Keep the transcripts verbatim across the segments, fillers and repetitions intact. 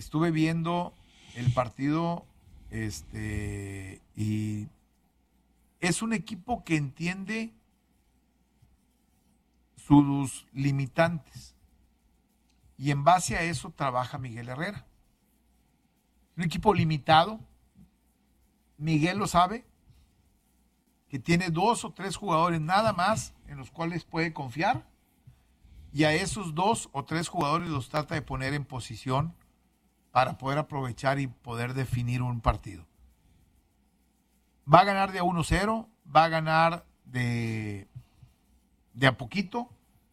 estuve viendo el partido este y es un equipo que entiende sus limitantes y en base a eso trabaja Miguel Herrera. Un equipo limitado, Miguel lo sabe, que tiene dos o tres jugadores nada más en los cuales puede confiar y a esos dos o tres jugadores los trata de poner en posición para poder aprovechar y poder definir un partido. Va a ganar de a uno cero, va a ganar de, de a poquito,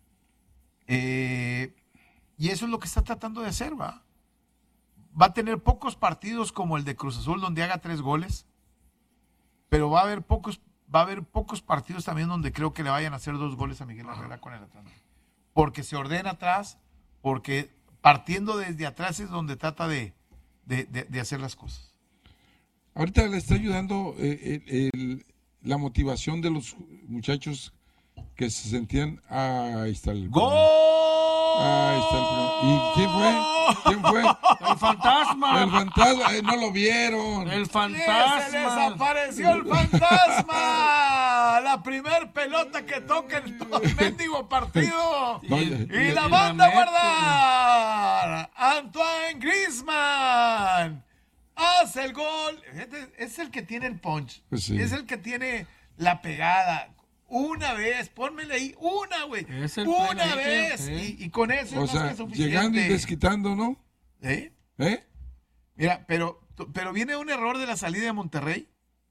eh, y eso es lo que está tratando de hacer, ¿va? Va a tener pocos partidos como el de Cruz Azul donde haga tres goles, pero va a haber pocos, va a haber pocos partidos también donde creo que le vayan a hacer dos goles a Miguel Herrera con el Atlante. Porque se ordena atrás, porque partiendo desde atrás es donde trata de, de, de, de hacer las cosas. Ahorita le está ayudando eh, el, el, la motivación de los muchachos que se sentían. Ah, ahí está el ¡Gol! Ahí está el ¿Y quién fue? ¿Quién fue? El fantasma. El fantasma. Eh, no lo vieron. El fantasma. ¡Se les apareció el fantasma! La primer pelota que toca el mendigo partido. No, y, y- y la y manda a la guardar. Antoine Griezmann hace el gol. Es el que tiene el punch. Pues sí. Es el que tiene la pegada. Una vez, pónmele ahí, una, güey. Es el Una playmaker, vez. sí. Y, y con eso O es más sea, que suficiente. llegando y desquitando, ¿no? ¿Eh? ¿Eh? Mira, pero, pero viene un error de la salida de Monterrey.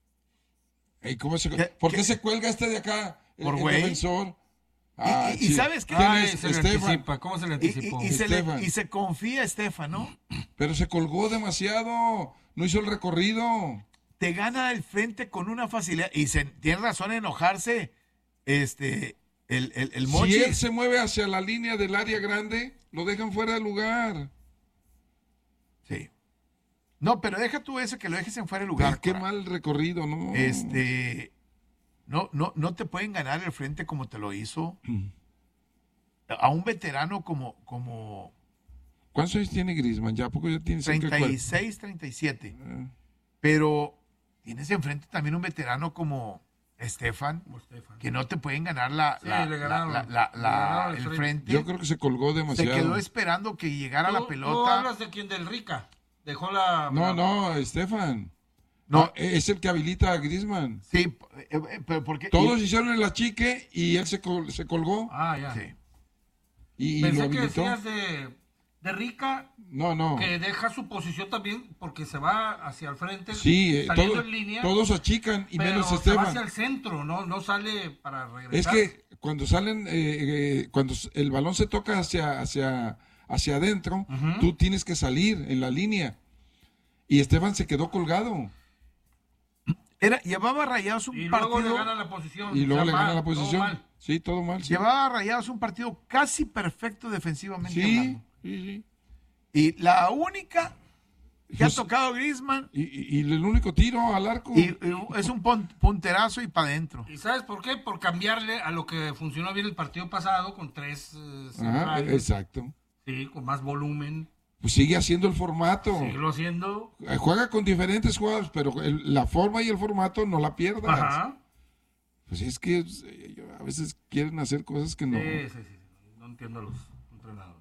Ey, ¿cómo se, ¿Qué- ¿Por qué? qué se cuelga este de acá? El, Por el güey. defensor. Y- y- y sí. ¿sabes qué? ¿Quién Ay, es? se le Estefan. anticipa. ¿Cómo se le Y, anticipó? y- y se le- Estefan. y se confía Estefan, ¿no? Pero se colgó demasiado. No hizo el recorrido. Te gana el frente con una facilidad. Y se, tiene razón en enojarse este, el, el, el Mochi. Si él se mueve hacia la línea del área grande, lo dejan fuera de lugar. Sí. No, pero deja tú eso, que lo dejes en fuera de lugar. Pero qué Cora. mal recorrido, ¿no? Este, no, no, no te pueden ganar el frente como te lo hizo. A un veterano como, como ¿Cuántos años tiene Griezmann? ¿Ya a poco ya tiene cerca de treinta y cuarenta? seis, treinta y siete. Ah, Pero tienes enfrente también un veterano como Estefan, Como Estefan. que no te pueden ganar la, Sí, la- le la- ganaron. la- la- Le la- ganaron el el frente. frente. Yo creo que se colgó Se demasiado. quedó esperando que llegara ¿Tú- la ¿Tú pelota. hablas de quién? Del Rica. Dejó la... No, la- no, Estefan. No. No, es el que habilita a Griezmann. Sí, eh, eh, pero porque Todos hicieron el achique y él se, col- se colgó Ah, ya. sí. y, y lo Pensé que habilitó. decías de, de Rica, No, no. que deja su posición también porque se va hacia el frente, Sí, eh, saliendo todo- en línea, todos achican y pero menos se va Estefan. hacia el centro, no, no sale para Es regresar. que cuando salen, eh, eh, cuando el balón se toca hacia, hacia, hacia adentro, Ujú. tú tienes que salir en la línea. Y Estefan se quedó colgado. Era, llevaba Rayados un Y luego partido. le gana la posición. Y luego o sea, le gana mal, la todo posición. mal. Sí, todo mal. Sí, Llevaba Rayados un partido casi perfecto defensivamente sí, hablando. sí, sí. Y la única que ha Pues- tocado Griezmann Y, y- y el único tiro al arco. y, y es un pon- punterazo y para adentro. ¿Y sabes por qué? Por cambiarle a lo que funcionó bien el partido pasado con tres eh, Ajá, centrales, exacto. sí, con más volumen. Pues sigue haciendo el formato. Síguelo haciendo. Eh, Juega con diferentes jugadores, pero el- la forma y el formato no la pierdas. Ajá. Pues es que eh, a veces quieren hacer cosas que no. Sí, sí, sí. No entiendo a los entrenadores.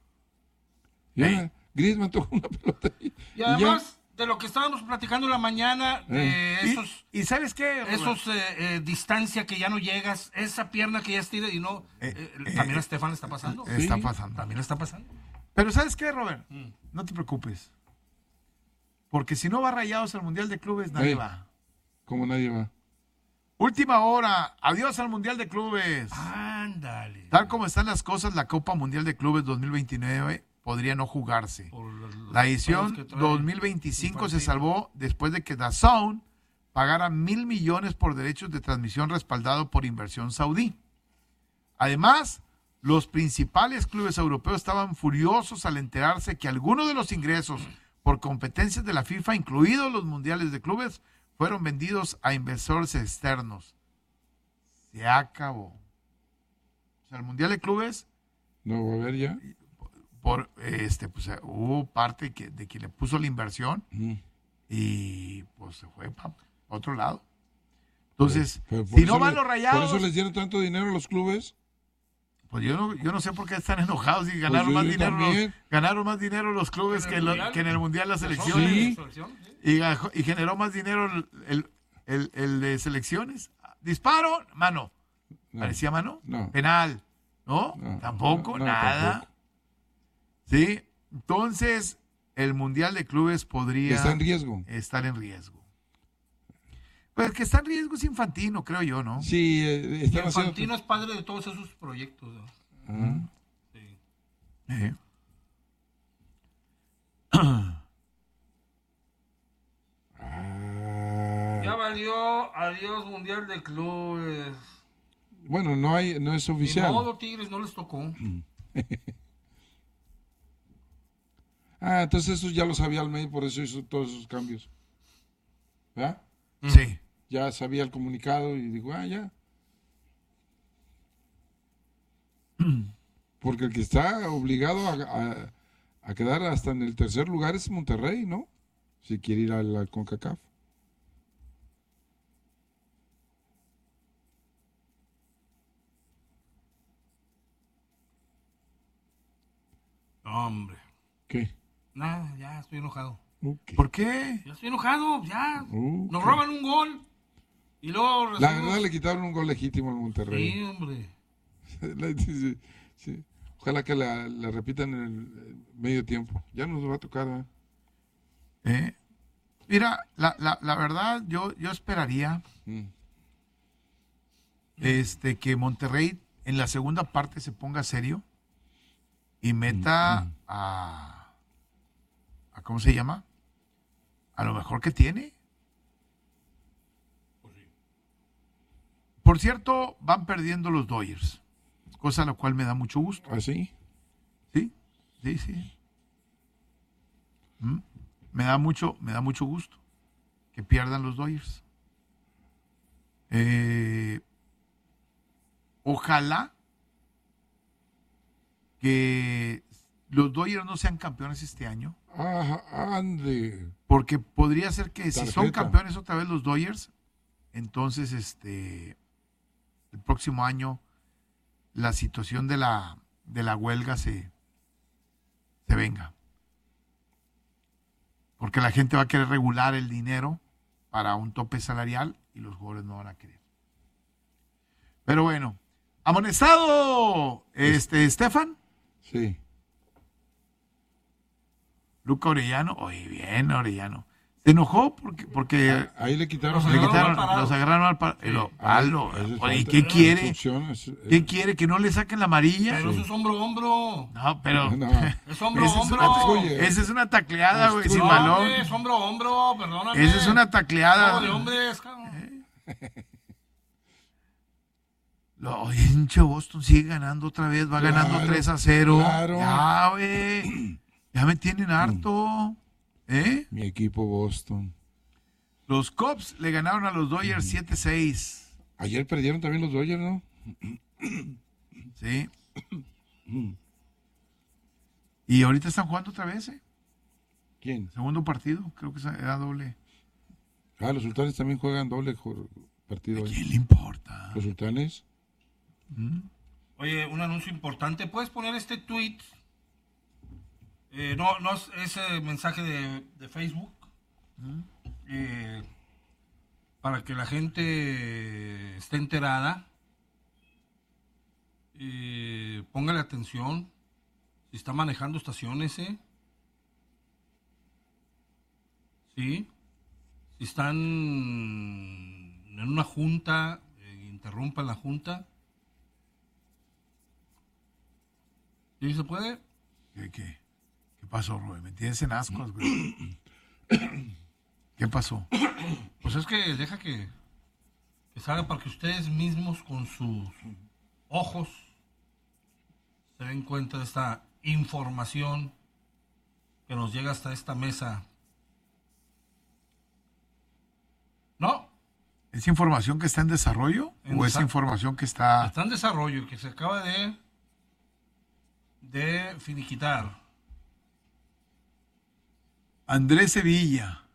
Ya, Griezmann tocó una pelota y, Y y ya. además de lo que estábamos platicando en la mañana, de Eh. Y- esos, y, ¿sabes qué? Rubén? esos eh, eh, distancia que ya no llegas, esa pierna que ya estira y no, Eh, eh, eh, también eh, a Estefan le está pasando. eh, Está Sí. pasando. También le está pasando. Pero ¿sabes qué, Robert? Mm. No te preocupes. Porque si no va Rayados al Mundial de Clubes, nadie Ey. va. Como nadie va. Última hora. Adiós al Mundial de Clubes. Ándale. Tal como están las cosas, la Copa Mundial de Clubes dos mil veintinueve podría no jugarse. Por los- los La edición pedos que trae dos mil veinticinco se infantil. salvó después de que DAZN pagara mil millones por derechos de transmisión respaldado por inversión saudí. Además, los principales clubes europeos estaban furiosos al enterarse que algunos de los ingresos por competencias de la FIFA, incluidos los mundiales de clubes, fueron vendidos a inversores externos. Se acabó. O sea, el mundial de clubes, No va a haber ya. por este pues hubo parte que, de quien le puso la inversión Mm. y pues se fue para otro lado. Entonces, Pero por si no eso van le- los Rayados, Por eso les dieron tanto dinero a los clubes. pues yo no, yo no sé por qué están enojados y ganaron yo- más yo dinero los, también. ganaron más dinero los clubes ¿En que, el lo- Mundial? que en el Mundial las Sí. selecciones. Sí. Selección, sí. Y, gajó- y generó más dinero el, el, el- el de selecciones. Disparo, mano. No. ¿Parecía mano? No. Penal. ¿No? No, Tampoco, no, no, nada. tampoco. Sí. Entonces, el Mundial de Clubes podría Está en riesgo. estar en riesgo. Pues el que está en riesgo es Infantino, creo yo, ¿no? Sí, eh, Y están haciendo... Infantino es padre de todos esos proyectos. ¿no? Ah. Sí. Eh. Ah. Ya valió, adiós Mundial de Clubes. Bueno, no hay, no es Ni oficial. modo, Tigres, no les tocó. Ah, entonces eso ya lo sabía Almeida, por eso hizo todos esos cambios. ¿Verdad? Sí. Ya sabía el comunicado y digo, ah, ya. Porque el que está obligado a, a- a quedar hasta en el tercer lugar es Monterrey, ¿no? Si quiere ir a la CONCACAF. No, hombre. ¿Qué? Nada, ya estoy enojado. Ok. ¿Por qué? Ya estoy enojado, ya. Uh, Nos qué- roban un gol. Y luego La recibimos- verdad le quitaron un gol legítimo al Monterrey. Sí, hombre. Sí, sí. Ojalá que la, la repitan en el medio tiempo. Ya nos va a tocar, ¿eh? ¿Eh? Mira, la, la, la verdad, yo, yo esperaría Mm. este, que Monterrey en la segunda parte se ponga serio y meta a, a ¿cómo se llama? A lo mejor que tiene. Por cierto, van perdiendo los Dodgers, cosa la cual me da mucho gusto. ¿Así? Sí, sí, sí. ¿Mm? Me da mucho, me da mucho gusto que pierdan los Dodgers. Eh, ojalá que los Dodgers no sean campeones este año, Ajá, ande. porque podría ser que si son Tarjeta. campeones otra vez los Dodgers, entonces este el próximo año la situación de la de la huelga se se venga. Porque la gente va a querer regular el dinero para un tope salarial y los jugadores no van a querer. Pero bueno, amonestado este Estefan, Sí. Luca Orellano, oye, bien Orellano. Se enojó porque porque Ahí le quitaron. Los le agarraron quitaron, mal parado. los agarraron al par- lo- palo. Eso es Oye, falta. ¿qué quiere? Instrucción, es- es- ¿Qué quiere? ¿Que no le saquen la amarilla? Pero eso es hombro a hombro. No, pero No. Es hombro esa a es hombro. una, Oye. esa es una tacleada, güey, sin No, balón. hombre, es hombro a hombro, perdóname. Esa es una tacleada. Juego de hombres, cabrón. Lo- Oye, pinche Boston sigue ganando otra vez, va Claro, ganando tres a cero. claro. Ya, güey. Ya me tienen harto. ¿Eh? Mi equipo Boston. Los Cubs le ganaron a los Dodgers siete seis. Ayer perdieron también los Dodgers, ¿no? Sí. Y ahorita están jugando otra vez, ¿eh? ¿Quién? Segundo partido, creo que era doble. Ah, los sultanes también juegan doble jor- partido ¿A hoy. quién le importa? Los sultanes. Oye, un anuncio importante. ¿Puedes poner este tweet? Eh, no, no es ese mensaje de, de Facebook. Eh, para que la gente esté enterada. Eh, póngale atención. Si está manejando estaciones, ¿eh? Sí. Si están en una junta, eh, interrumpan la junta. ¿Sí se puede? ¿Qué, qué? ¿Qué pasó, Roy? Me tienes en ascuas, güey. ¿Qué pasó? Pues es que deja que, que salga para que ustedes mismos con sus ojos se den cuenta de esta información que nos llega hasta esta mesa. ¿No? ¿Es información que está en desarrollo En o es desa- información que está... Está en desarrollo, que se acaba de de finiquitar. Andrés Sevilla.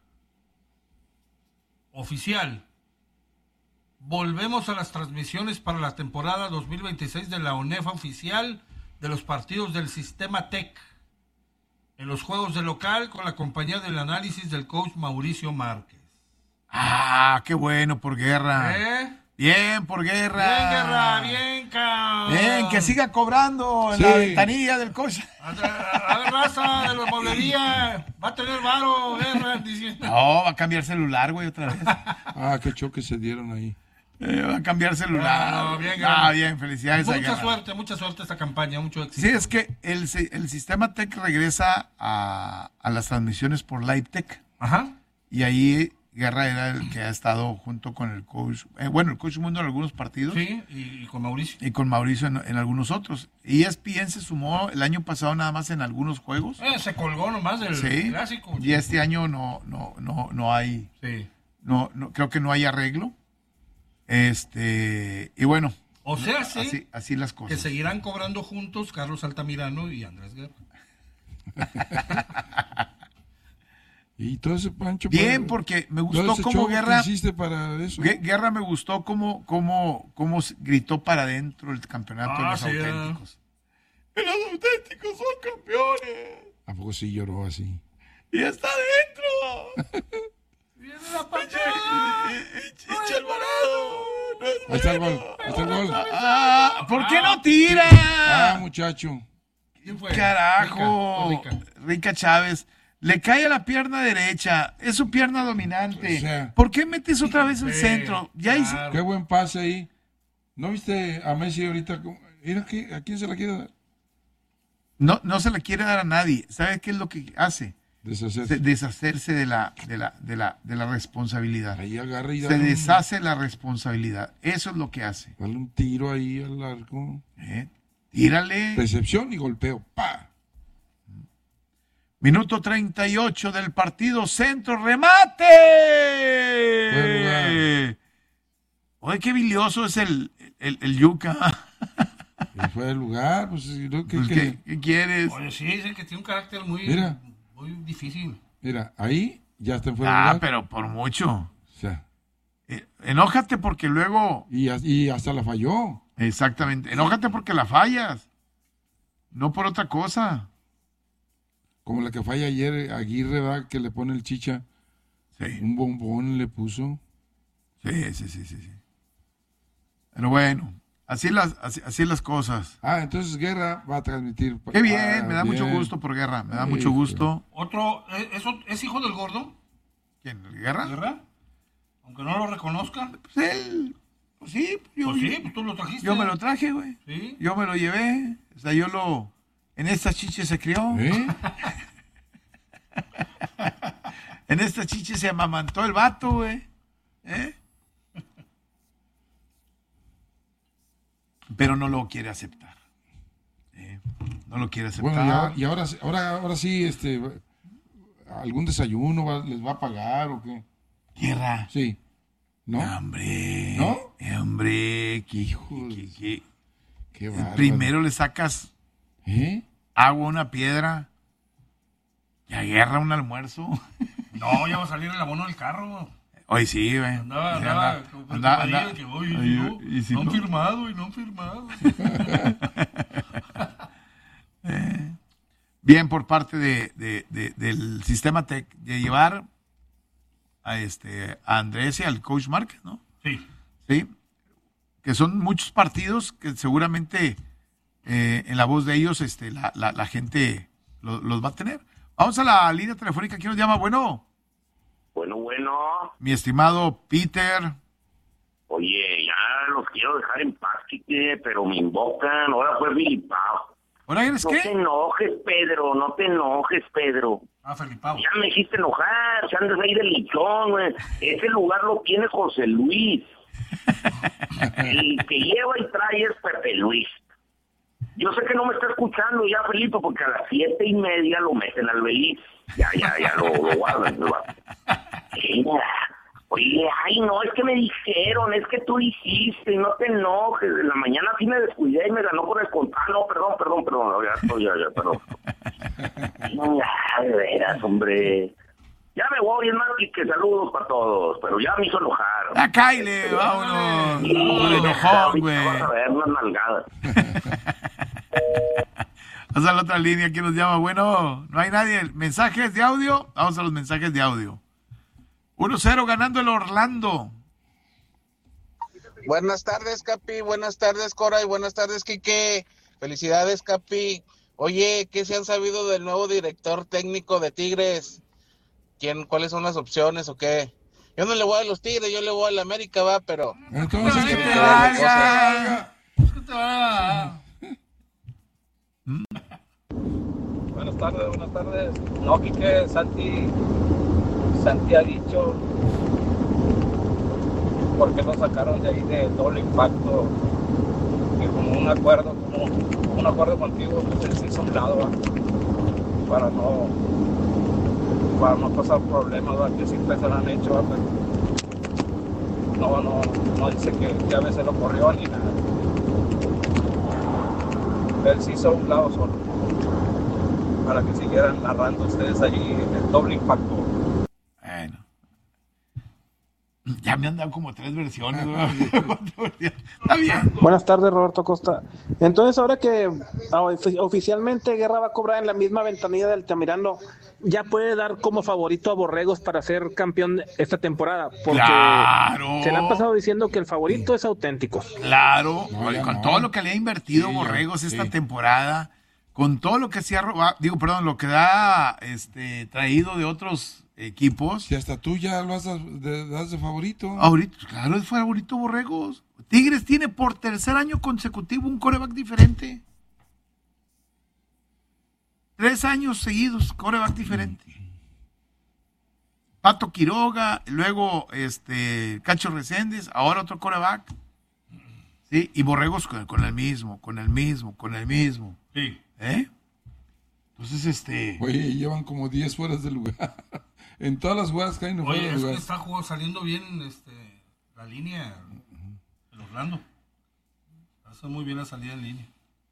Oficial. Volvemos a las transmisiones para la temporada dos mil veintiséis de la ONEFA oficial de los partidos del Sistema Tech. En los juegos de local con la compañía del análisis del coach Mauricio Márquez. Ah, qué bueno por Guerra. ¿Eh? Bien por Guerra. Bien, Guerra, bien, cabrón. Bien, que siga cobrando en Sí. la ventanilla del coche. A a ver, raza de la mueblería. Va a tener varo, Guerra. Diciendo. No, va a cambiar celular, güey, otra vez. Ah, qué choque se dieron ahí. Eh, va a cambiar celular. No, no, bien, Guerra. Ah, bien, felicidades a Mucha Guerra. suerte, mucha suerte esta campaña, mucho éxito. Sí, es que el, si- el Sistema Tech regresa a, a las transmisiones por Live Tech. Ajá. Y ahí Guerra era el que ha estado junto con el coach, eh, bueno, el coach Mundo en algunos partidos. Sí, y, y con Mauricio. Y con Mauricio en, en algunos otros. Y E S P N se sumó el año pasado nada más en algunos juegos. Eh, se colgó nomás del Sí. clásico. Y este año no, no, no, no hay, Sí. no, no, creo que no hay arreglo. Este, y bueno, O sea, sí, así, así las que cosas. seguirán cobrando juntos Carlos Altamirano y Andrés Guerra. Y todo ese Pancho. Bien, para- porque me todo gustó ese cómo show que Guerra, hiciste para eso. Gue- Guerra me gustó cómo, cómo, cómo se gritó para adentro el campeonato de Ah, los sí, ah. auténticos. Y los auténticos son campeones. ¿A poco sí lloró así? Y está adentro. Viene la pancha. Chicha Alvarado. No es Ahí está el bueno. gol. Ahí está el gol. Ah, ¿por qué no tira? Ah, muchacho. ¿Quién fue? Carajo. Rica, Rica. Rica Chávez. Le cae a la pierna derecha. Es su pierna dominante. O sea. ¿Por qué metes otra vez el Sí, centro? Ya hizo. claro. Qué buen pase ahí. ¿No viste a Messi ahorita? cómo- Mira, aquí, ¿a quién se la quiere dar? No, no se le quiere dar a nadie. ¿Sabe qué es lo que hace? Deshacerse. Se- deshacerse de la, de la, de la, de la responsabilidad. Ahí agarra y Se dale un, deshace la responsabilidad. Eso es lo que hace. dale un tiro ahí al arco. ¿Eh? Tírale. Recepción y golpeo. ¡Pa! Minuto treinta y ocho del partido. Centro. Buen ¡Remate! lugar. Oye, qué bilioso es el, el, el Yuca. Y fue el lugar. Pues, ¿no? ¿Qué- Pues, qué? ¿qué, qué quieres? Oye, sí, dicen que tiene un carácter muy, Mira. muy difícil. Mira, ahí ya está en fuera de Ah, lugar. pero por mucho. O sea, Eh, enójate porque luego... y, a- y hasta la falló. Exactamente. Enójate porque la fallas. No por otra cosa. Como la que falla ayer Aguirre, ¿verdad? Que le pone el chicha. Sí, Un bombón le puso. sí, sí, sí, sí. sí. Pero bueno, así las, así, así las cosas. Ah, entonces Guerra va a transmitir. Qué bien, Ah, me da mucho bien. gusto por Guerra, me da Sí, mucho gusto. Otro, ¿es, es, es hijo del gordo? ¿Quién? ¿El Guerra? ¿Guerra? Aunque no lo reconozca. Pues él, pues sí, yo, Pues sí, pues tú lo trajiste. yo me lo traje, güey. Sí. Yo me lo llevé, o sea, yo lo, en esta chiche se crió, ¿Eh? en esta chiche se amamantó el vato, güey. ¿Eh? Pero no lo quiere aceptar. ¿eh? No lo quiere aceptar. Bueno, y ahora, y ahora, ahora, ahora sí, este, ¿algún desayuno va- les va a pagar o qué? Guerra. Sí. ¿No? Hombre. ¿No? Eh, Hombre, que, Hijos. que- que- Qué bárbaro. primero le sacas ¿Eh? agua a una piedra y a Guerra un almuerzo. No, ya va a salir el abono del carro. Hoy sí, güey. Andaba, Sí, andaba, anda- con anda- preocupadillo anda- que, oye, Ay, no, y si no han no- firmado y no han firmado. Bien por parte de, de- de- del sistema Tech de llevar a este a Andrés y al coach Márquez, ¿no? Sí. Sí, que son muchos partidos que seguramente eh, en la voz de ellos este, la, la- la gente lo- los va a tener. Vamos a la línea telefónica. ¿Quién nos llama? Bueno, Bueno, bueno. mi estimado Peter. Oye, ya los quiero dejar en paz, Quique, pero me invocan. Ahora fue Bilipao. ¿Ahora eres No te qué? enojes, Pedro. No te enojes, Pedro. Ah, Felipao. Ya me hiciste enojar. Se andas ahí de lichón, güey. Ese lugar lo tiene José Luis. El que lleva y trae es Pepe Luis. Yo sé que no me está escuchando ya, Felipe, porque a las siete y media lo meten al Beliz. Ya, ya, ya lo, lo guardan. Lo guardan. Venga, Oye, ay, no, es que me dijeron, es que tú dijiste, no te enojes. En la mañana sí me descuidé y me ganó por el contar. No, perdón, perdón, perdón, ya estoy, ya, ya, perdón. No, ya, de veras, hombre. Ya me voy, es más, y que saludos para todos, pero ya me hizo enojar. ¡A Kyle! ¡Vámonos! Sí, Por enojón, güey. Vas a ver unas nalgadas. Vamos a la otra línea, ¿quién nos llama? Bueno, no hay nadie. ¿Mensajes de audio? Vamos a los mensajes de audio. uno cero ganando el Orlando. Buenas tardes, Capi. Buenas tardes, Cora. Y buenas tardes, Quique. Felicidades, Capi. Oye, ¿qué se han sabido del nuevo director técnico de Tigres? ¿Quién, ¿Cuáles son las opciones o qué? Yo no le voy a los Tigres, yo le voy a la América, va, pero... Entonces, que ¿qué te te valga. ¿Qué te va? Buenas tardes, buenas tardes. No, Quique, Santi, Santi ha dicho por qué lo sacaron de ahí de doble impacto, que como un acuerdo, como, como un acuerdo contigo, pues él se hizo a un lado, ¿va? para no para no pasar problemas, ¿va? Que siempre se lo han hecho, ¿va? Pero no, no, no dice que ya a veces lo corrió ni nada. Él se hizo a un lado solo, para que siguieran narrando ustedes allí el doble impacto. Bueno. Ya me han dado como tres versiones. Está bien. Buenas tardes, Roberto Costa. Entonces, ahora que oficialmente Guerra va a cobrar en la misma ventanilla del Altamirano, ya puede dar como favorito a Borregos para ser campeón esta temporada, porque Claro. se le han pasado diciendo que el favorito es auténtico. Claro, No, con ya no. todo lo que le ha invertido Sí, Borregos ya, esta sí. temporada, con todo lo que se ha robado, digo, perdón, lo que ha este, traído de otros equipos. Si hasta tú ya lo has de, das de favorito. Ahorita, claro, es favorito Borregos. Tigres tiene por tercer año consecutivo un quarterback diferente. Tres años seguidos, quarterback diferente. Pato Quiroga, luego este Cacho Reséndez, ahora otro quarterback. Sí, y Borregos con, con el mismo, con el mismo, con el mismo. Sí. ¿Eh? Entonces, este. Oye, llevan como diez fueras del lugar. En todas las jugadas caen fuera Oye, del es que lugar. está jugando, saliendo bien este, la línea del Orlando. Hace muy bien la salida en línea.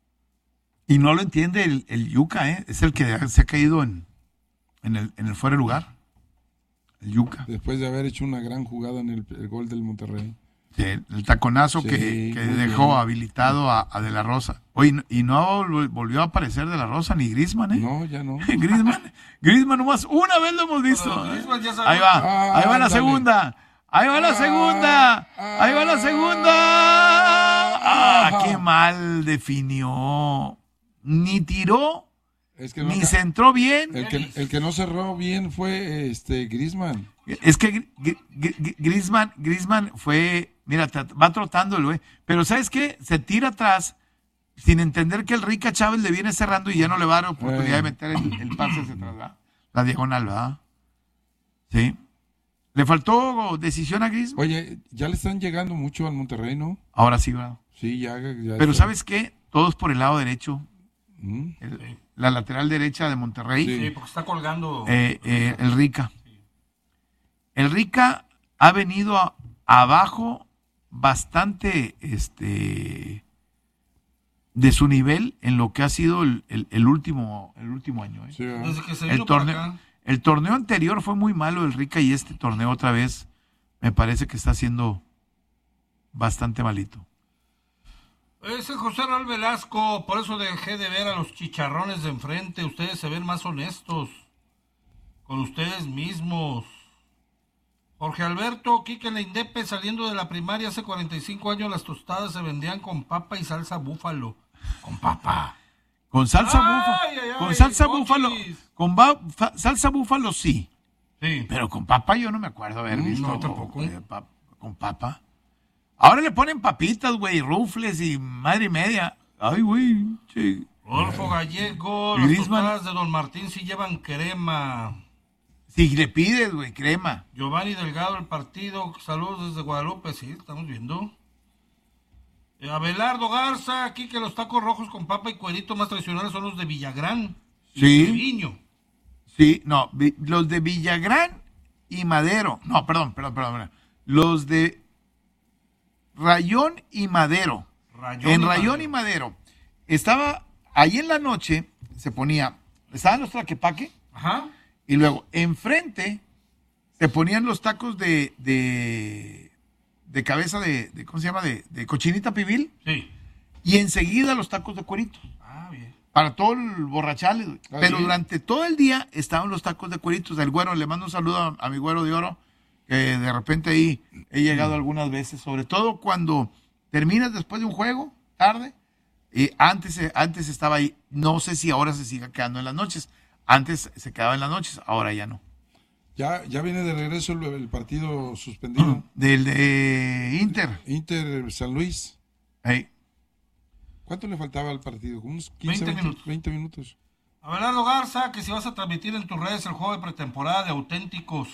Y no lo entiende el, el Yuca, ¿eh? Es el que se ha caído en, en, el, en el fuera de lugar. El Yuca. Después de haber hecho una gran jugada en el, el gol del Monterrey. Sí, el taconazo Sí, que, que muy dejó bien. habilitado a, a De La Rosa. Oye, no- y no vol- volvió a aparecer De La Rosa ni Griezmann, ¿eh? No, ya no. Griezmann, Griezmann nomás una vez lo hemos visto. Pero ¿eh? Griezmann ya sabemos- Ahí va, Ah, ahí va la ándale. segunda. Ahí va la Ah, segunda. Ahí va la ah, segunda. Ah, ah. qué mal definió. Ni tiró, Es que no, ni centró bien. el, que, el que no cerró bien fue este Griezmann. Es que Gri- Gri- Gri- Griezmann, Griezmann fue, mira, tra- va trotando el güey, pero ¿sabes qué? Se tira atrás sin entender que el Rica Chávez le viene cerrando y ya no le va a dar oportunidad Eh. de meter el, el pase hacia atrás, ¿verdad? La diagonal, ¿verdad? Sí. ¿Le faltó decisión a Griezmann? Oye, ya le están llegando mucho al Monterrey, ¿no? Ahora sí, ¿verdad? Sí, ya. ya Pero está. ¿sabes qué? Todos por el lado derecho. Mm. El- la lateral derecha de Monterrey. Sí. Sí, porque está colgando. Eh, eh, el Rica. El Rica ha venido a- abajo bastante este de su nivel en lo que ha sido el, el- el último el último año. ¿eh? Sí, ¿verdad? Desde que se El vino para torneo, acá. el torneo anterior fue muy malo el Rica y este torneo otra vez me parece que está siendo bastante malito. Ese José Raúl Velasco, por eso dejé de ver a los chicharrones de enfrente. Ustedes se ven más honestos con ustedes mismos. Jorge Alberto, Quique en la Indepe, saliendo de la primaria hace cuarenta y cinco años, las tostadas se vendían con papa y salsa búfalo. Con papa. Con salsa Ay, búfalo, ay, con ay, salsa cochis. búfalo, con ba- fa- salsa búfalo sí, Sí. pero con papa yo no me acuerdo haber Mm, visto. no, tampoco. eh, pa- con papa. Ahora le ponen papitas, güey, rufles y madre y media. Ay, güey, sí. Rodolfo Gallego, las Griezmann. tostadas de Don Martín sí llevan crema. Si le pides, güey, crema. Giovanni Delgado, el partido, saludos desde Guadalupe, sí, estamos viendo. Eh, Abelardo Garza, aquí que los tacos rojos con papa y cuerito más tradicionales son los de Villagrán. y Sí. Treviño. Sí, no, vi- los de Villagrán y Madero. No, perdón, perdón, perdón. perdón. Los de Rayón y Madero. Rayón en y Rayón Madero. y Madero. Estaba, ahí en la noche, se ponía, estaban los tlaquepaque, Ajá. y luego enfrente se ponían los tacos de, de, de cabeza de, de, ¿cómo se llama? De, de cochinita pibil, Sí. y enseguida los tacos de cuerito. Ah, bien. Para todo el borrachal. Ah, Pero ¿sí? durante todo el día estaban los tacos de cueritos. El güero, le mando un saludo a, a mi güero de oro, que de repente ahí he llegado algunas veces, sobre todo cuando terminas después de un juego, tarde. Y antes, antes estaba ahí, no sé si ahora se siga quedando en las noches. Antes se quedaba en las noches, ahora ya no. Ya, ya viene de regreso el, el partido suspendido. Del de Inter. Inter San Luis. Ahí. ¿Cuánto le faltaba al partido? ¿Como unos quince, veinte minutos. veinte minutos. Abelardo Garza, que si vas a transmitir en tus redes el juego de pretemporada de auténticos.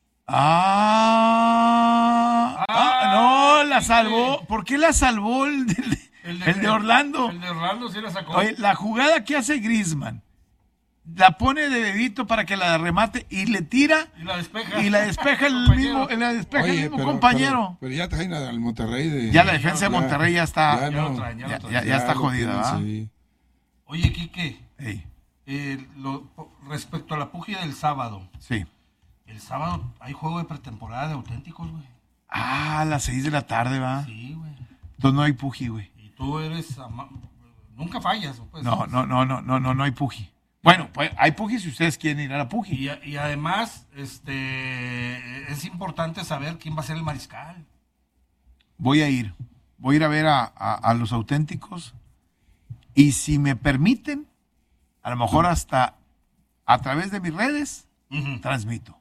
Ah, ah, Ah, no, la sí, salvó. sí. ¿Por qué la salvó el de, el de Orlando? El de Orlando sí la sacó. Oye, la jugada que hace Griezmann, la pone de dedito para que la remate y le tira y la despeja. y la despeja el Compañero. mismo, la despeja el Oye, mismo pero, compañero. Pero, pero ya traen al Monterrey de... Ya la defensa de Monterrey ya está, ya Ya lo no. traen, ya ya, lo traen. ya- ya está lo jodida, tienes ¿verdad? ahí. Oye, Quique, Ey, eh, lo- respecto a la puja del sábado, sí. el sábado hay juego de pretemporada de auténticos, güey. Ah, a las seis de la tarde, va. Sí, güey. Entonces no hay puji, güey. Y tú eres... ama- Nunca fallas, pues. No, no, no, no, no, no, no hay puji. Bueno, pues hay puji si ustedes quieren ir a la puji. Y, y además, este, es importante saber quién va a ser el mariscal. Voy a ir. Voy a ir a ver a, a- a los auténticos. Y si me permiten, a lo mejor hasta a través de mis redes, Ujú. transmito.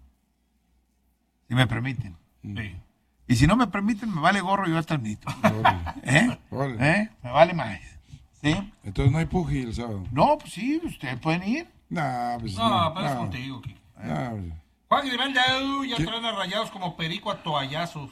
Si me permiten. Sí. Y si no me permiten, me vale gorro, yo transmito. Órale, ¿Eh? órale. ¿Eh? Me vale más. ¿Sí? Entonces no hay puji el sábado. No, pues sí, ustedes pueden ir. Nah, pues No, no. pero es no. contigo, Quique. Nah, pues, Juan Grimaldo, ya ¿Qué? traen a Rayados como perico a toallazos.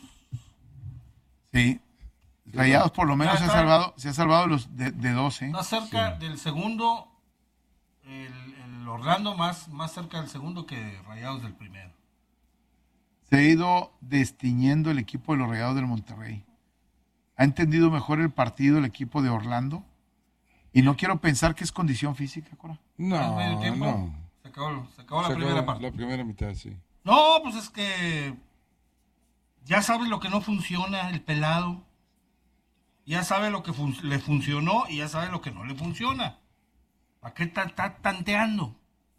Sí. Rayados por lo menos Ya se ha está. salvado, se ha salvado los de, de doce. Está cerca del segundo, el, el Orlando más, más cerca del segundo que Rayados del primero. Se ha ido destiñendo el equipo de los Rayados del Monterrey. Ha entendido mejor el partido el equipo de Orlando. Y no quiero pensar que es condición física, Cora. ¿Es no, medio tiempo? no. Se acabó, se acabó la Se primera acabó parte. La primera mitad, sí. No, pues es que ya sabe lo que no funciona el pelado. Ya sabe lo que fun- le funcionó y ya sabe lo que no le funciona. ¿Para qué está está tanteando?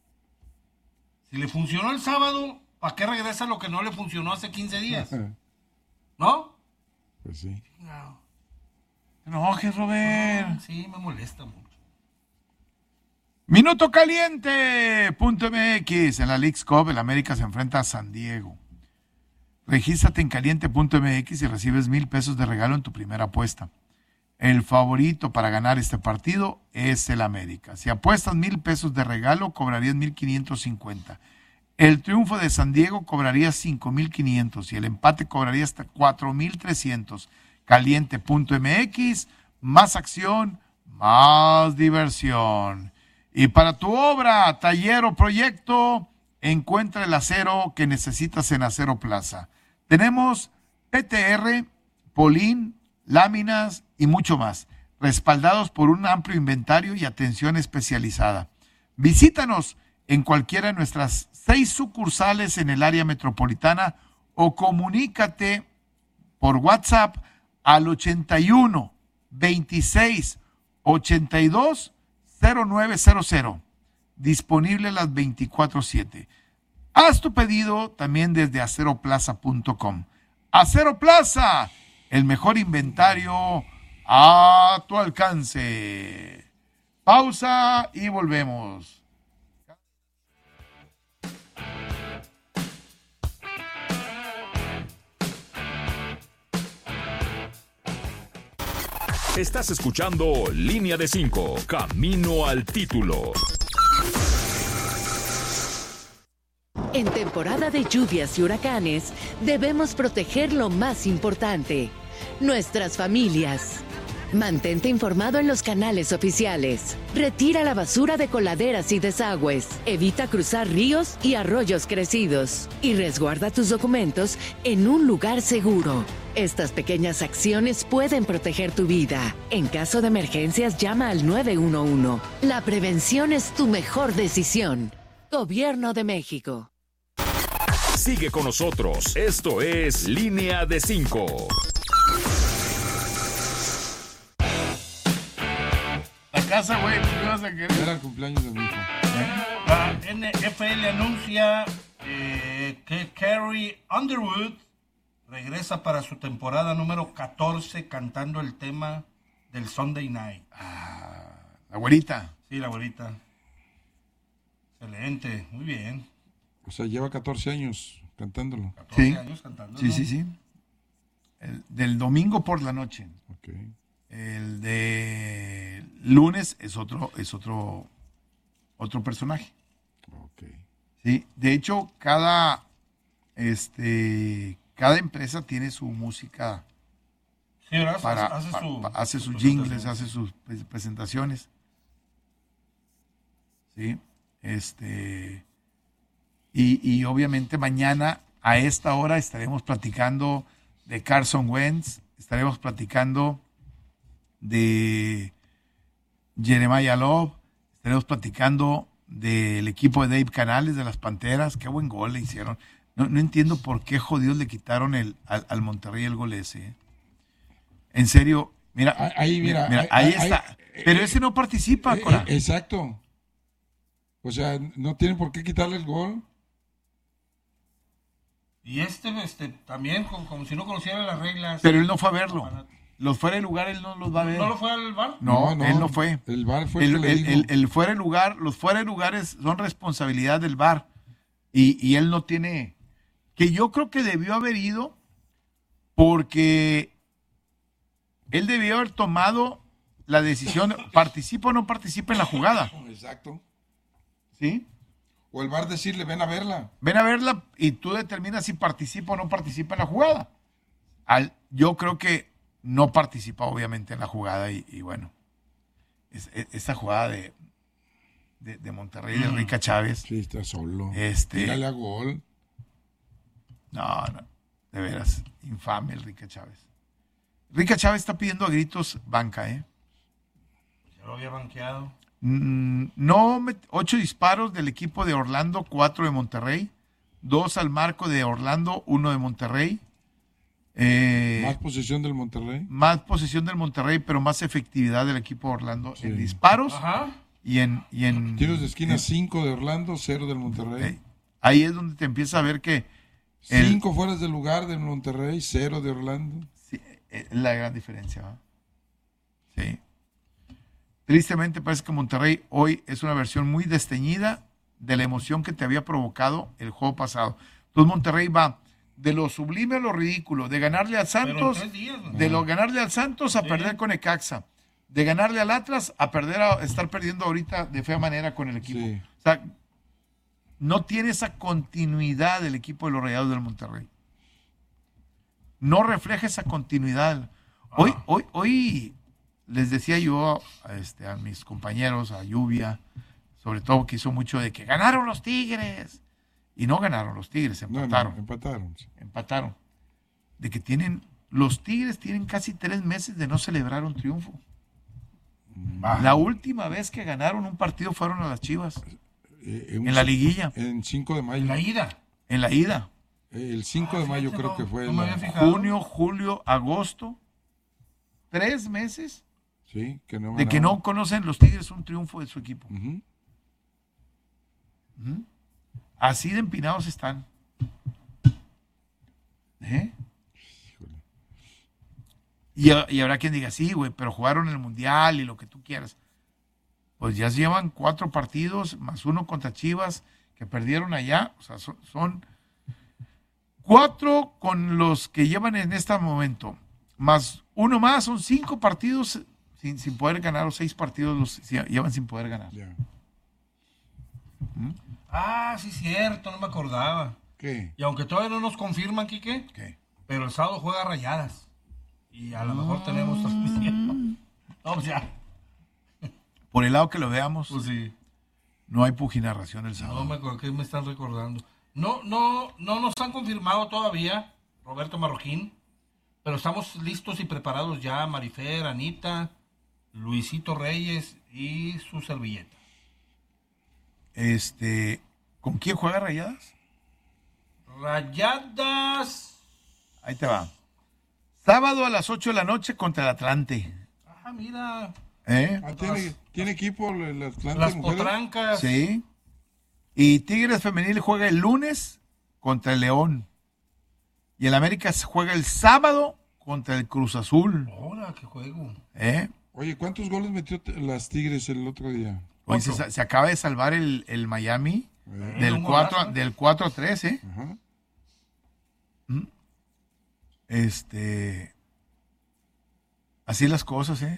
Si le funcionó el sábado, ¿para qué regresa lo que no le funcionó hace quince días? ¿No? Pues sí. No. No, que Robert. Sí, me molesta mucho. Minuto caliente. Punto M X. En la Leagues Cup, el América se enfrenta a San Diego. Regístrate en caliente punto M X y recibes mil pesos de regalo en tu primera apuesta. El favorito para ganar este partido es el América. Si apuestas mil pesos de regalo, cobrarías mil quinientos cincuenta. El triunfo de San Diego cobraría cinco mil quinientos y el empate cobraría hasta cuatro mil trescientos. caliente punto M X, más acción, más diversión. Y para tu obra, taller o proyecto, encuentra el acero que necesitas en Acero Plaza. Tenemos P T R, Polín, láminas y mucho más, respaldados por un amplio inventario y atención especializada. Visítanos en cualquiera de nuestras seis sucursales en el área metropolitana o comunícate por WhatsApp al ochenta y uno, veintiséis, ochenta y dos, cero nueve cero cero. Disponible las veinticuatro siete. Haz tu pedido también desde acero plaza punto com. Acero Plaza, el mejor inventario a tu alcance. Pausa y volvemos. Estás escuchando Línea de cinco, Camino al Título. En temporada de lluvias y huracanes, debemos proteger lo más importante, nuestras familias. Mantente informado en los canales oficiales. Retira la basura de coladeras y desagües. Evita cruzar ríos y arroyos crecidos. Y resguarda tus documentos en un lugar seguro. Estas pequeñas acciones pueden proteger tu vida. En caso de emergencias, llama al nueve uno uno. La prevención es tu mejor decisión. Gobierno de México. Sigue con nosotros. Esto es Línea de Cinco. La casa, güey, ¿qué vas a querer? Era el cumpleaños de mi hijo. La N F L anuncia eh, que Carrie Underwood regresa para su temporada número catorce cantando el tema del Sunday Night. Ah, la güerita. Sí, la abuelita. Excelente, muy bien. O sea, lleva catorce años cantándolo. catorce Sí. años cantando. Sí, sí, sí. El, del domingo por la noche. Ok. El de lunes es otro, es otro, otro personaje. Ok. Sí, de hecho, cada, este, cada empresa tiene su música Sí, ¿verdad? para, hace pa- su, pa- hace su sus presentación. jingles, hace sus pre- presentaciones. Sí, este, y, y obviamente mañana a esta hora estaremos platicando de Carson Wentz, estaremos platicando de Jeremiah Love, estaremos platicando del equipo de Dave Canales de las Panteras. Qué buen gol le hicieron. No, no entiendo por qué jodidos le quitaron el, al, al Monterrey el gol ese. ¿eh? En serio, mira, Ah, ahí, mira, mira, ahí- ahí ahí- está. ahí- Pero eh, ese no participa, Eh, Cora. eh, exacto. O sea, no tienen por qué quitarle el gol. Y este, este también, como, como si no conociera las reglas. Pero él no fue a verlo. Los fuera de lugar él no los va a ver. ¿No lo fue al bar? No, él no fue. El V A R fue el, El, que le el- dijo. el- el fuera de lugar, los fuera de lugares son responsabilidad del V A R. Y, y él no tiene. Que yo creo que debió haber ido porque él debió haber tomado la decisión, participa o no participa en la jugada. Exacto. ¿Sí? O el V A R decirle, ven a verla. Ven a verla y tú determinas si participa o no participa en la jugada. Al, yo creo que no participa obviamente en la jugada y, y bueno, es, es- esta jugada de, de, de Monterrey, de Rica Chávez. Sí, está solo. Este, Tírale a gol. no, no, de veras, infame el Rica Chávez. Rica Chávez está pidiendo a gritos banca, ¿eh? Ya lo había banqueado. Mm, No, met- ocho disparos del equipo de Orlando, cuatro de Monterrey, dos al marco de Orlando, uno de Monterrey. Eh, Más posesión del Monterrey. más posesión del Monterrey, pero más efectividad del equipo de Orlando Sí. en disparos Ajá. y en, y en Tiros de esquina, en- cinco de Orlando, cero del Monterrey. eh, ahí es donde te empieza a ver que el- Cinco fueras de lugar del Monterrey, cero de Orlando. sí, es la gran diferencia. ¿va? Sí. Tristemente parece que Monterrey hoy es una versión muy desteñida de la emoción que te había provocado el juego pasado. Entonces Monterrey va de lo sublime a lo ridículo, de ganarle al Pero en Santos, tres días, ¿no? de lo ganarle al Santos a Sí. perder con Necaxa, de ganarle al Atlas a perder a estar perdiendo ahorita de fea manera con el equipo. Sí. O sea, no tiene esa continuidad del equipo de los Rayados del Monterrey. No refleja esa continuidad. Hoy, Ah. hoy, hoy les decía yo a, este, a mis compañeros, a Lluvia, sobre todo que hizo mucho de que ganaron los Tigres. Y no ganaron los Tigres, No, no, empataron. empataron. sí. Empataron. De que tienen, los Tigres tienen casi tres meses de no celebrar un triunfo. La última vez que ganaron un partido fueron a las Chivas, Eh, un- en la liguilla, En cinco de mayo. La ida. en la ida. Eh, El cinco de Ah, mayo fíjate, creo no, que fue. no me la- había fijado. Junio, julio, agosto, tres meses Sí, que no de que ganaron. no conocen los Tigres un triunfo de su equipo. Ujú. Ujú. Así de empinados están. ¿Eh? Híjole. Y, ha- y habrá quien diga, sí, güey, pero jugaron el Mundial y lo que tú quieras. Pues ya llevan cuatro partidos, más uno contra Chivas, que perdieron allá. O sea, son, son cuatro con los que llevan en este momento, más uno más, son cinco partidos sin, sin poder ganar, o seis partidos los si- llevan sin poder ganar. Ya. Ah, sí, cierto, no me acordaba. ¿Qué? Y aunque todavía no nos confirman, Quique, ¿Qué? pero el sábado juega Rayadas. Y a lo mejor tenemos transmisión. No, pues ya. Por el lado que lo veamos, Pues sí. no hay pujinarración el sábado. No me acuerdo, ¿qué me están recordando? No, no, no nos han confirmado todavía, Roberto Marroquín, pero estamos listos y preparados ya, Marifer, Anita, Luisito Reyes y su servilleta. Este, ¿con quién juega Rayadas? Rayadas. Ahí te va. Sábado a las ocho de la noche contra el Atlante. Ah, mira. ¿Eh? Ah, ¿tiene, ¿Tiene equipo el Atlante? Las mujeres? potrancas. Sí. Y Tigres Femenil juega el lunes contra el León. Y el América juega el sábado contra el Cruz Azul. Hola, qué juego. ¿Eh? Oye, ¿cuántos goles metió t- las Tigres el otro día? Hoy se, se acaba de salvar el, el Miami Eh. del Un cuatro, golazo. del cuatro a tres, ¿eh? Ajá. Este. Así las cosas, ¿eh?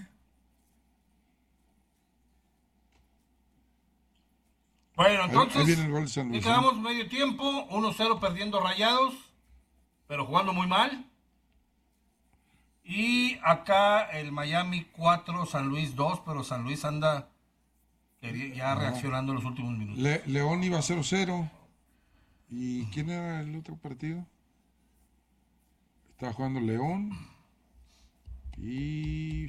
Bueno, Ahí- entonces, ahí viene el gol de San y Luis. quedamos medio tiempo, uno cero perdiendo Rayados, pero jugando muy mal. Y acá el Miami cuatro, San Luis dos, pero San Luis anda queri- ya reaccionando en los últimos minutos. Le- León iba cero cero. ¿Y quién era el otro partido? Estaba jugando León. Y...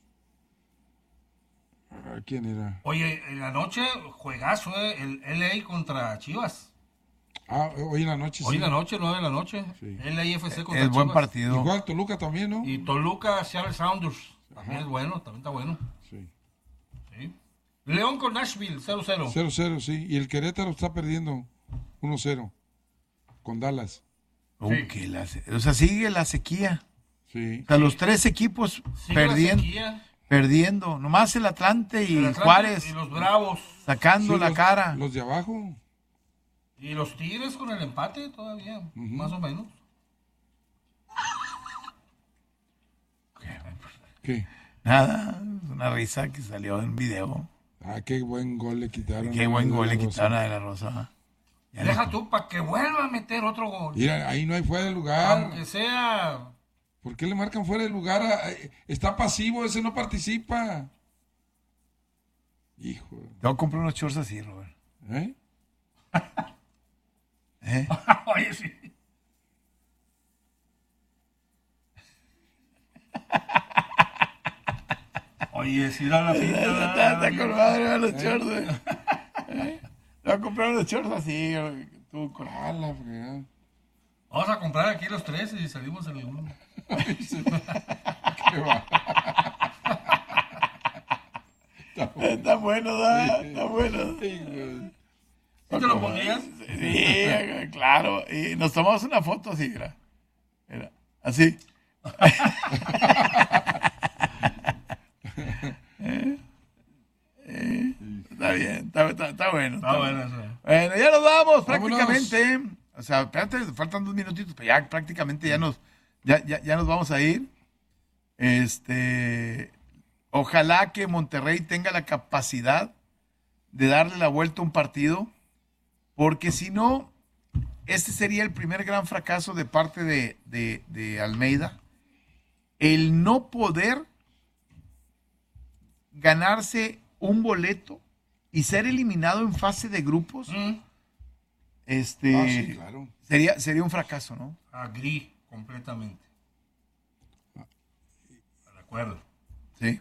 Ah, ¿quién era? Oye, en la noche, juegazo, ¿eh? El L A contra Chivas. Ah, hoy en la noche Hoy sí. en la noche, nueve de la noche. Sí. L A F C contra Es buen Chivas. partido. Igual Toluca también, ¿no? Y Toluca, Seattle Sounders. También Ajá. es bueno, también está bueno. Sí. Sí. León con Nashville, cero cero. cero cero, sí. Y el Querétaro está perdiendo uno cero con Dallas. Uh, Sí. que la se- o sea, sigue la sequía. Sí. O sea, los tres equipos Sigue la perdiendo, sequía. perdiendo. Nomás el Atlante y El Atlante Juárez y los Bravos. sacando Sí, la los- cara. Los de abajo. Y los Tigres con el empate todavía, más o menos. ¿Qué? Nada, es una risa que salió en video. Ah, qué buen gol le quitaron. Qué a buen De gol La le Rosa. quitaron a De La Rosa. Ya Deja le- tú para que vuelva a meter otro gol. Mira, ahí no hay fuera de lugar. Aunque sea. ¿Por qué le marcan fuera de lugar? Ah, eh, Está pasivo, ese no participa. Hijo. Te voy a comprar unos shorts así, Robert. ¿Eh? ¿Eh? Oye, sí. Oye, si da la pinta. Está, está con madre los shorts, güey. ¿Eh? Te voy a comprar unos shorts así, güey. Tú con... Ah, la fregada. Vamos a comprar aquí los tres y salimos en el uno. Qué va. Está bueno, ¿da? Está bueno. Sí, güey. ¿Sí te lo pondrías? Sí, claro. Y nos tomamos una foto así, mira. Mira, así. ¿Eh? ¿Eh? Está bien, está, está- está bueno. Está bueno eso. Bueno, ya nos vamos Vámonos. prácticamente. O sea, espérate, faltan dos minutitos, pero ya prácticamente ya nos, ya, ya, ya nos vamos a ir. Este, ojalá que Monterrey tenga la capacidad de darle la vuelta a un partido, porque si no, este sería el primer gran fracaso de parte de, de, de Almeida, el no poder ganarse un boleto y ser eliminado en fase de grupos. Mm, Este Ah, sí, claro. sería, sería un fracaso, ¿no? agrí completamente. De acuerdo. Sí.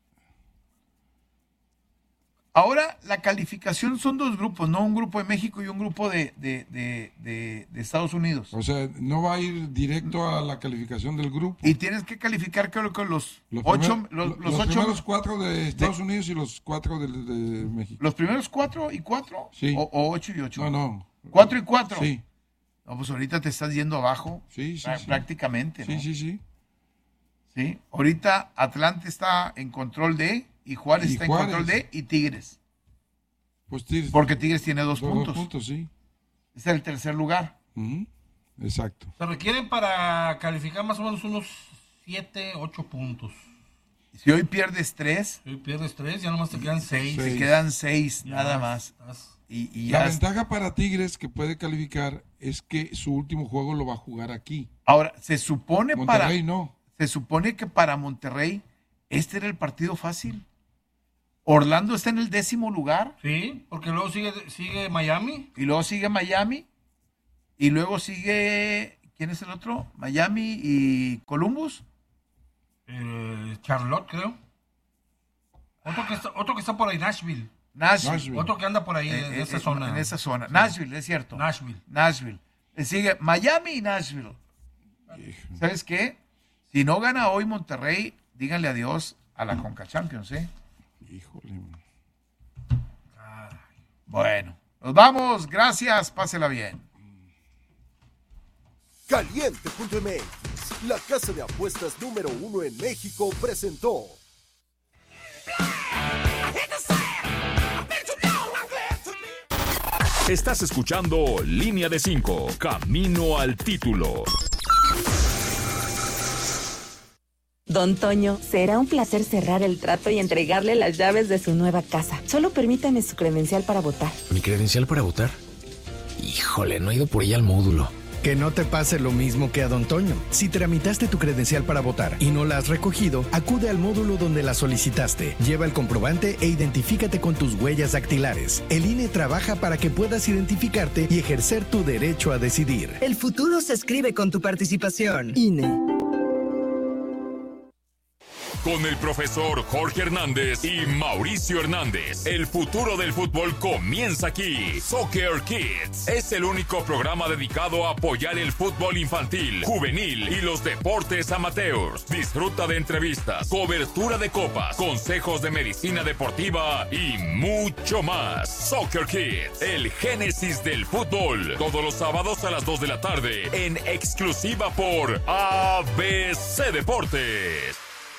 Ahora la calificación son dos grupos, ¿no? Un grupo de México y un grupo de, de, de, de, de Estados Unidos. O sea, no va a ir directo a la calificación del grupo. Y tienes que calificar, creo que los, Los, ocho, primer- los, lo- los los ocho, primeros cuatro de Estados Unidos y los cuatro de, de México. los primeros cuatro y cuatro, Sí. o, o ocho y ocho. No, no. Cuatro y cuatro. Sí, No, pues ahorita te estás yendo abajo, sí, sí. prá- sí. prácticamente, ¿no? Sí, sí, sí. Sí. Ahorita Atlante está en control de, y Juárez Y está Juárez. en control de, y Tigres. Pues Tigres- Porque Tigres tiene dos, dos puntos. puntos, sí. Es el tercer lugar. Ujú. Exacto. Se requieren para calificar más o menos unos siete, ocho puntos. Si hoy pierdes tres, Si pierdes tres, ya nomás te quedan seis. Seis. te quedan seis, Ya nada más. estás- Y, y La ya. ventaja para Tigres que puede calificar es que su último juego lo va a jugar aquí. Ahora, se supone para. Monterrey no. Se supone que para Monterrey Este era el partido fácil. Orlando está en el décimo lugar. Sí, porque luego sigue, sigue Miami. Y luego sigue Miami. Y luego sigue... ¿Quién es el otro? Miami y Columbus. Eh, Charlotte, creo. Otro que, está, otro que está por ahí, Nashville. Nashville. Nashville. Otro que anda por ahí, Eh, en eh, esa eh, zona. En esa zona. Sí. Nashville, es cierto. Nashville. Nashville. Le sigue Miami y Nashville. ¿Sabes qué? Si no gana hoy Monterrey, díganle adiós a la Conca Champions, ¿eh? Híjole. Bueno, nos vamos. Gracias. Pásela bien. Caliente punto M X, la casa de apuestas número uno en México, presentó. Estás escuchando Línea de cinco, Camino al Título. Don Toño, será un placer cerrar el trato y entregarle las llaves de su nueva casa. Solo permítame su credencial para votar. ¿Mi credencial para votar? Híjole, no he ido por ella al módulo. Que no te pase lo mismo que a Don Toño. Si tramitaste tu credencial para votar y no la has recogido, acude al módulo donde la solicitaste. Lleva el comprobante e identifícate con tus huellas dactilares. El I N E trabaja para que puedas identificarte y ejercer tu derecho a decidir. El futuro se escribe con tu participación. I N E. Con el profesor Jorge Hernández y Mauricio Hernández, el futuro del fútbol comienza aquí. Soccer Kids es el único programa dedicado a apoyar el fútbol infantil, juvenil y los deportes amateurs. Disfruta de entrevistas, cobertura de copas, consejos de medicina deportiva y mucho más. Soccer Kids, el génesis del fútbol. Todos los sábados a las dos de la tarde, en exclusiva por A B C Deportes.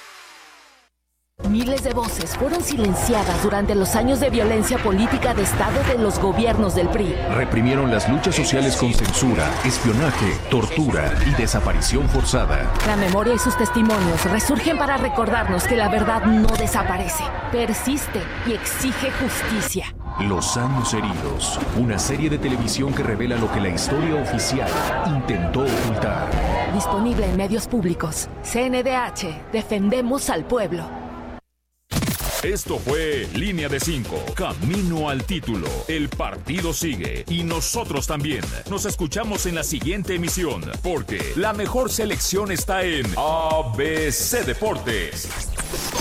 Miles de voces fueron silenciadas durante los años de violencia política de Estado de los gobiernos del P R I. Reprimieron las luchas sociales con censura, espionaje, tortura y desaparición forzada. La memoria y sus testimonios resurgen para recordarnos que la verdad no desaparece, persiste y exige justicia. Los años heridos, una serie de televisión que revela lo que la historia oficial intentó ocultar. Disponible en medios públicos. C N D H, defendemos al pueblo. Esto fue Línea de cinco, Camino al Título. El partido sigue y nosotros también. Nos escuchamos en la siguiente emisión, porque la mejor selección está en A B C Deportes.